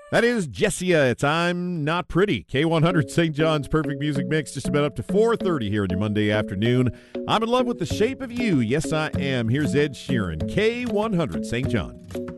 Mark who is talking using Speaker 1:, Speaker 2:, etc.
Speaker 1: That is Jessia. It's I'm Not Pretty. K100 St. John's Perfect Music Mix, just about up to 4:30 here on your Monday afternoon. I'm in love with the shape of you. Yes, I am. Here's Ed Sheeran. K100 St. John.